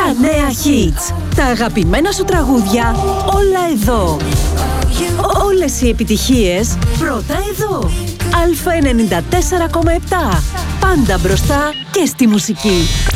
Τα νέα hits. Τα αγαπημένα σου τραγούδια. Όλα εδώ. Όλες οι επιτυχίες. Πρώτα εδώ. Α94,7. Πάντα μπροστά και στη μουσική.